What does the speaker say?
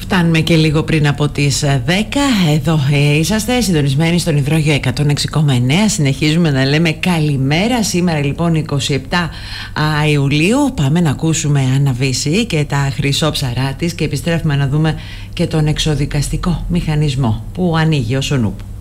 Φτάνουμε και λίγο πριν από τις 10. Εδώ είσαστε συντονισμένοι στον υδρόγειο 106,9. Συνεχίζουμε να λέμε καλημέρα. Σήμερα λοιπόν 27 Ιουλίου. Πάμε να ακούσουμε Άννα Βύση και τα Χρυσόψαρά της και επιστρέφουμε να δούμε και τον εξοδικαστικό μηχανισμό που ανοίγει ως ο νουπ.